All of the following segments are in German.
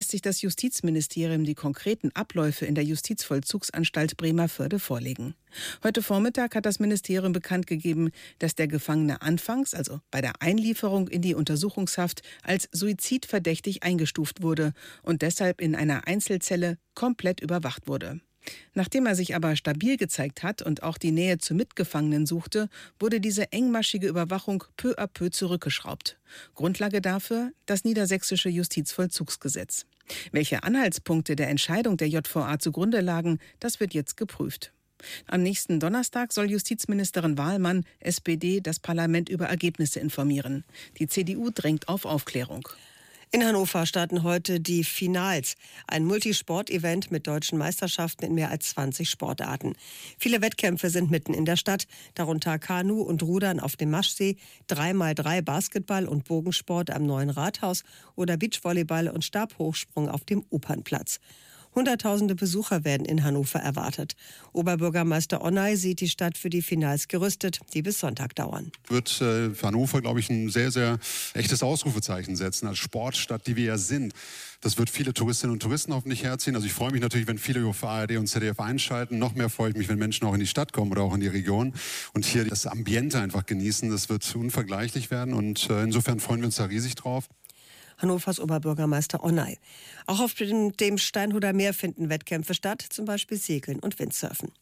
lässt sich das Justizministerium die konkreten Abläufe in der Justizvollzugsanstalt Bremervörde vorlegen. Heute Vormittag hat das Ministerium bekannt gegeben, dass der Gefangene anfangs, also bei der Einlieferung in die Untersuchungshaft, als suizidverdächtig eingestuft wurde und deshalb in einer Einzelzelle komplett überwacht wurde. Nachdem er sich aber stabil gezeigt hat und auch die Nähe zu Mitgefangenen suchte, wurde diese engmaschige Überwachung peu à peu zurückgeschraubt. Grundlage dafür das niedersächsische Justizvollzugsgesetz. Welche Anhaltspunkte der Entscheidung der JVA zugrunde lagen, das wird jetzt geprüft. Am nächsten Donnerstag soll Justizministerin Wahlmann, SPD, das Parlament über Ergebnisse informieren. Die CDU drängt auf Aufklärung. In Hannover starten heute die Finals, ein Multisport-Event mit deutschen Meisterschaften in mehr als 20 Sportarten. Viele Wettkämpfe sind mitten in der Stadt, darunter Kanu und Rudern auf dem Maschsee, 3x3 Basketball und Bogensport am Neuen Rathaus oder Beachvolleyball und Stabhochsprung auf dem Opernplatz. Hunderttausende Besucher werden in Hannover erwartet. Oberbürgermeister Onnay sieht die Stadt für die Finals gerüstet, die bis Sonntag dauern. Wird für Hannover, glaube ich, ein sehr, sehr echtes Ausrufezeichen setzen als Sportstadt, die wir ja sind. Das wird viele Touristinnen und Touristen hoffentlich herziehen. Also ich freue mich natürlich, wenn viele auf ARD und ZDF einschalten. Noch mehr freue ich mich, wenn Menschen auch in die Stadt kommen oder auch in die Region und hier das Ambiente einfach genießen. Das wird unvergleichlich werden und insofern freuen wir uns da riesig drauf. Hannovers Oberbürgermeister Onnay. Auch auf dem Steinhuder Meer finden Wettkämpfe statt, zum Beispiel Segeln und Windsurfen.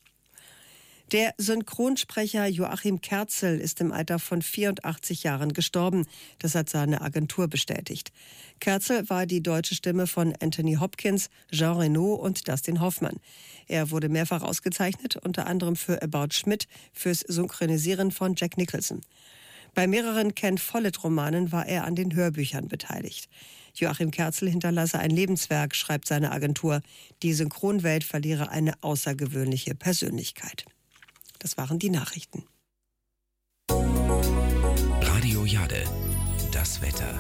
Der Synchronsprecher Joachim Kerzel ist im Alter von 84 Jahren gestorben. Das hat seine Agentur bestätigt. Kerzel war die deutsche Stimme von Anthony Hopkins, Jean Reno und Dustin Hoffmann. Er wurde mehrfach ausgezeichnet, unter anderem für About Schmidt, fürs Synchronisieren von Jack Nicholson. Bei mehreren Ken Follett-Romanen war er an den Hörbüchern beteiligt. Joachim Kerzel hinterlasse ein Lebenswerk, schreibt seine Agentur. Die Synchronwelt verliere eine außergewöhnliche Persönlichkeit. Das waren die Nachrichten. Radio Jade, das Wetter.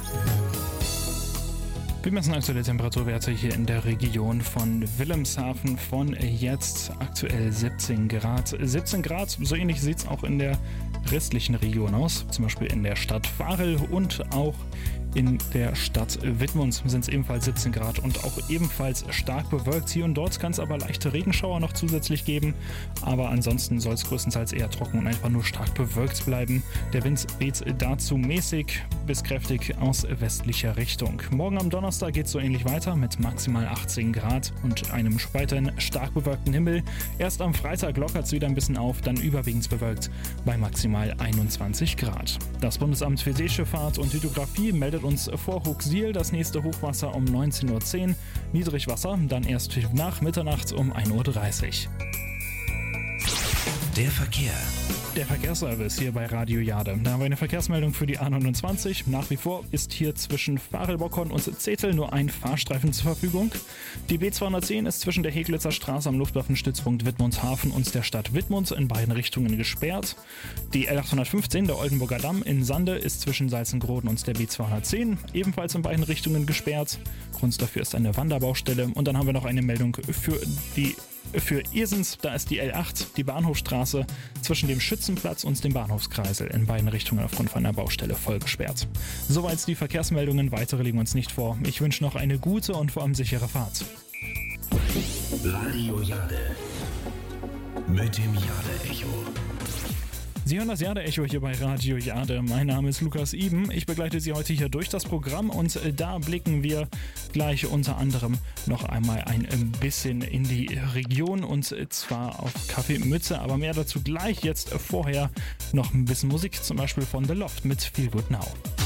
Wir messen aktuelle Temperaturwerte hier in der Region von Wilhelmshaven von jetzt aktuell 17 Grad. 17 Grad, so ähnlich sieht es auch in der restlichen Region aus. Zum Beispiel in der Stadt Varel und auch in der Stadt Wittmund sind es ebenfalls 17 Grad und auch ebenfalls stark bewölkt. Hier und dort kann es aber leichte Regenschauer noch zusätzlich geben. Aber ansonsten soll es größtenteils eher trocken und einfach nur stark bewölkt bleiben. Der Wind weht dazu mäßig bis kräftig aus westlicher Richtung. Morgen am Donnerstag geht es so ähnlich weiter mit maximal 18 Grad und einem weiterhin stark bewölkten Himmel. Erst am Freitag lockert es wieder ein bisschen auf, dann überwiegend bewölkt bei maximal 21 Grad. Das Bundesamt für Seeschifffahrt und Hydrographie meldet uns vor Huxil das nächste Hochwasser um 19:10 Uhr. Niedrigwasser dann erst nach Mitternacht um 1:30 Uhr. Der Verkehr. Der Verkehrsservice hier bei Radio Jade. Da haben wir eine Verkehrsmeldung für die A29. Nach wie vor ist hier zwischen Varelbockern und Zetel nur ein Fahrstreifen zur Verfügung. Die B210 ist zwischen der Heglitzer Straße am Luftwaffenstützpunkt Wittmundshafen und der Stadt Wittmund in beiden Richtungen gesperrt. Die L815, der Oldenburger Damm in Sande, ist zwischen Salzengroden und der B210 ebenfalls in beiden Richtungen gesperrt. Grund dafür ist eine Wanderbaustelle. Und dann haben wir noch eine Meldung für Irsens, da ist die L8, die Bahnhofstraße, zwischen dem Schützenplatz und dem Bahnhofskreisel in beiden Richtungen aufgrund von einer Baustelle voll gesperrt. Soweit die Verkehrsmeldungen, weitere liegen uns nicht vor. Ich wünsche noch eine gute und vor allem sichere Fahrt. Radio Jade mit dem Jade-Echo. Sie hören das Jade-Echo hier bei Radio Jade. Mein Name ist Lukas Iben. Ich begleite Sie heute hier durch das Programm und da blicken wir gleich unter anderem noch einmal ein bisschen in die Region und zwar auf Café Mütze, aber mehr dazu gleich. Jetzt vorher noch ein bisschen Musik, zum Beispiel von The Loft mit Feel Good Now.